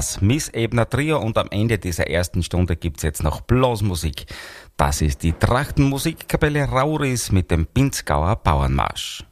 das Miss Ebner Trio und am Ende dieser ersten Stunde gibt's jetzt noch Blasmusik. Das ist die Trachtenmusikkapelle Rauris mit dem Pinzgauer Bauernmarsch.